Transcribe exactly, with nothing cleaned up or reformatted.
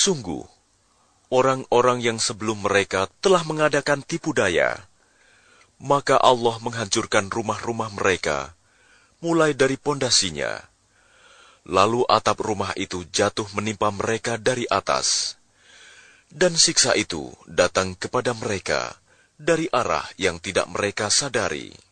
Sungguh, orang-orang yang sebelum mereka telah mengadakan tipu daya. Maka Allah menghancurkan rumah-rumah mereka, mulai dari pondasinya. Lalu atap rumah itu jatuh menimpa mereka dari atas. Dan siksa itu datang kepada mereka dari arah yang tidak mereka sadari.